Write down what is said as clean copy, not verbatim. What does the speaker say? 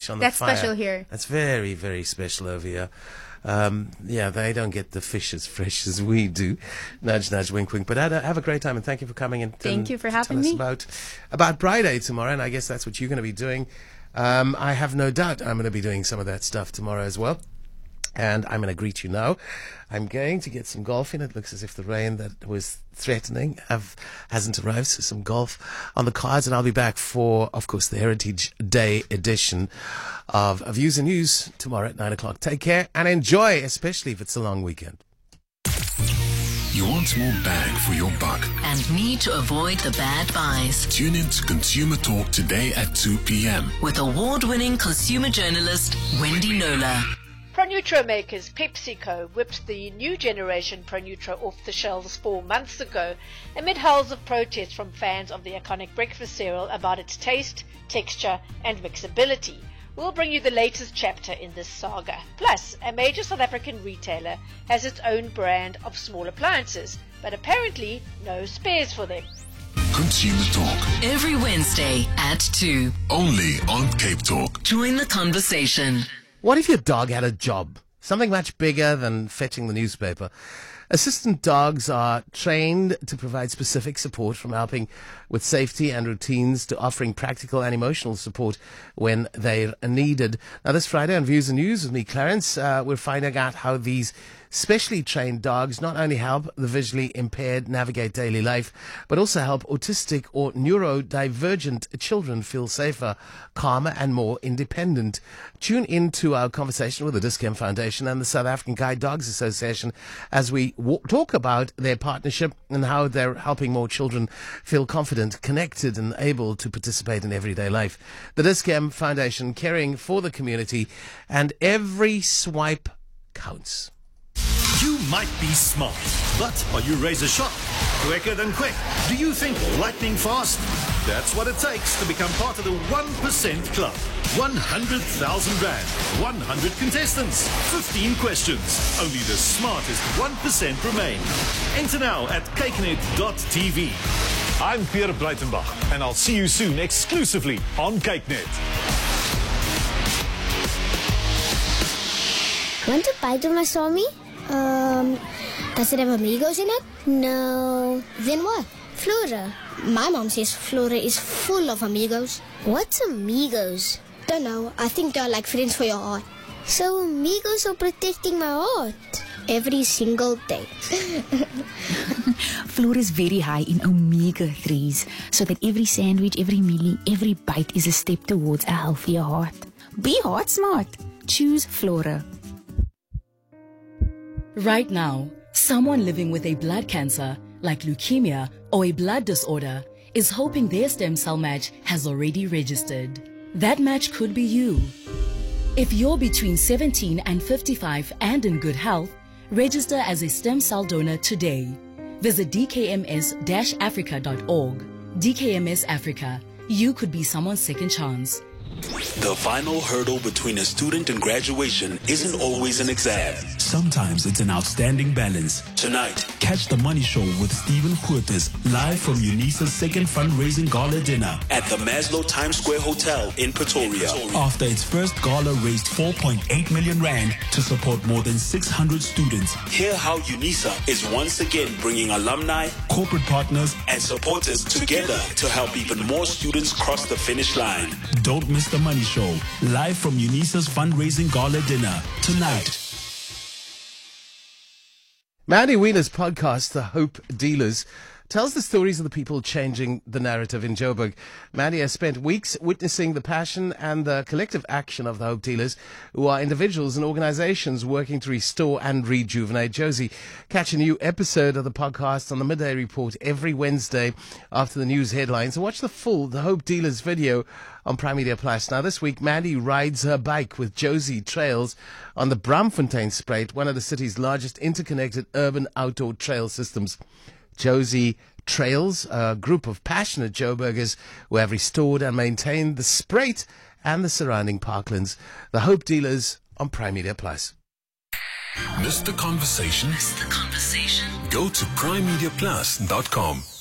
fish on the That's fire. special here. That's very, very special over here. They don't get the fish as fresh as we do. Nudge, nudge, wink, wink. But have a great time, and thank you for coming and Thank you for having tell me. us about Pride Day tomorrow, and I guess that's what you're going to be doing. I have no doubt I'm going to be doing some of that stuff tomorrow as well. And I'm going to greet you now. I'm going to get some golf in. It looks as if the rain that was threatening hasn't arrived. So some golf on the cards. And I'll be back for, of course, the Heritage Day edition of Views and News tomorrow at 9 o'clock. Take care and enjoy, especially if it's a long weekend. You want more bang for your buck and need to avoid the bad buys. Tune in to Consumer Talk today at 2 p.m. with award-winning consumer journalist Wendy Nola. Pronutro makers PepsiCo whipped the new generation Pronutro off the shelves 4 months ago amid howls of protest from fans of the iconic breakfast cereal about its taste, texture and mixability. We'll bring you the latest chapter in this saga. Plus, a major South African retailer has its own brand of small appliances, but apparently no spares for them. Consumer Talk. Every Wednesday at 2. Only on Cape Talk. Join the conversation. What if your dog had a job? Something much bigger than fetching the newspaper. Assistant dogs are trained to provide specific support, from helping with safety and routines to offering practical and emotional support when they're needed. Now, this Friday on Views and News with me, Clarence, we're finding out how these specially trained dogs not only help the visually impaired navigate daily life, but also help autistic or neurodivergent children feel safer, calmer and more independent. Tune into our conversation with the Dis-Chem Foundation and the South African Guide Dogs Association as we talk about their partnership and how they're helping more children feel confident, connected and able to participate in everyday life. The Dis-Chem Foundation, caring for the community, and every swipe counts. You might be smart, but are you razor sharp? Quicker than quick? Do you think lightning fast? That's what it takes to become part of the 1% Club. 100,000 Rand, 100 contestants, 15 questions. Only the smartest 1% remain. Enter now at cakenet.tv. I'm Pierre Breitenbach, and I'll see you soon exclusively on CakeNet. Want to bite of my Stormy? Does it have amigos in it? No. Then what? Flora. My mom says Flora is full of amigos. What's amigos? Don't know. I think they're like friends for your heart. So amigos are protecting my heart every single day. Flora is very high in omega-3s, so that every sandwich, every mealie, every bite is a step towards a healthier heart. Be heart smart. Choose Flora. Right now, someone living with a blood cancer, like leukemia or a blood disorder, is hoping their stem cell match has already registered. That match could be you. If you're between 17 and 55 and in good health, register as a stem cell donor today. Visit dkms-africa.org. DKMS Africa. You could be someone's second chance. The final hurdle between a student and graduation isn't always an exam. Sometimes it's an outstanding balance. Tonight, catch The Money Show with Stephen Curtis live from UNISA's second fundraising gala dinner at the Maslow Times Square Hotel in Pretoria. After its first gala raised 4.8 million rand to support more than 600 students. Hear how UNISA is once again bringing alumni, corporate partners and supporters together to help even more students cross the finish line. Don't miss The Money Show, live from UNISA's fundraising gala dinner tonight. Mandy Wiener's podcast, The Hope Dealers, tells the stories of the people changing the narrative in Joburg. Mandy has spent weeks witnessing the passion and the collective action of the Hope Dealers, who are individuals and organizations working to restore and rejuvenate Josie. Catch a new episode of the podcast on the Midday Report every Wednesday after the news headlines. And watch the full The Hope Dealers video on Prime Media Plus. Now, this week, Mandy rides her bike with Josie Trails on the Braamfontein Spruit, one of the city's largest interconnected urban outdoor trail systems. Josie Trails, a group of passionate Joburgers who have restored and maintained the Spruit and the surrounding parklands. The Hope Dealers on Prime Media Plus. Missed the conversation? Missed the conversation? Go to primemediaplus.com.